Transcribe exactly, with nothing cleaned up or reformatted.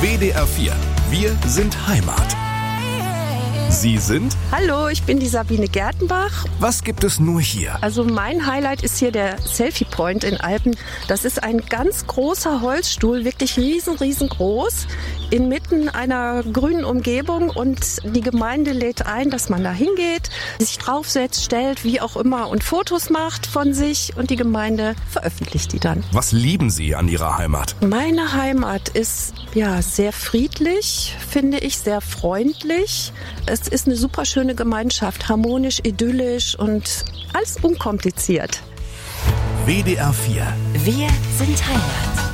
W D R vier. Wir sind Heimat. Sie sind? Hallo, ich bin die Sabine Gertenbach. Was gibt es nur hier? Also mein Highlight ist hier der Selfie Point in Alpen. Das ist ein ganz großer Holzstuhl, wirklich riesen, riesengroß, inmitten einer grünen Umgebung. Und die Gemeinde lädt ein, dass man da hingeht, sich draufsetzt, stellt, wie auch immer und Fotos macht von sich. Und die Gemeinde veröffentlicht die dann. Was lieben Sie an Ihrer Heimat? Meine Heimat ist ja sehr friedlich, finde ich, sehr freundlich. Es ist eine super schöne Gemeinschaft, harmonisch, idyllisch und alles unkompliziert. W D R vier. Wir sind Heimat.